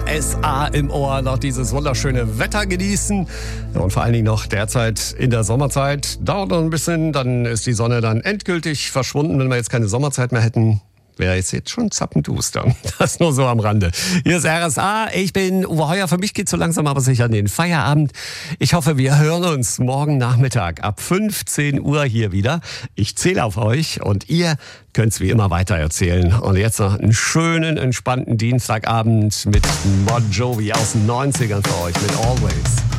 RSA im Ohr, noch dieses wunderschöne Wetter genießen und vor allen Dingen noch derzeit in der Sommerzeit. Dauert noch ein bisschen, dann ist die Sonne dann endgültig verschwunden. Wenn wir jetzt keine Sommerzeit mehr hätten, wäre jetzt schon zappenduster. Das nur so am Rande. Hier ist RSA, ich bin Uwe Heuer. Für mich geht so langsam aber sicher an den Feierabend. Ich hoffe, wir hören uns morgen Nachmittag ab 15 Uhr hier wieder. Ich zähle auf euch und ihr könnt es wie immer weitererzählen. Und jetzt noch einen schönen, entspannten Dienstagabend mit Bon Jovi aus den 90ern für euch, mit Always.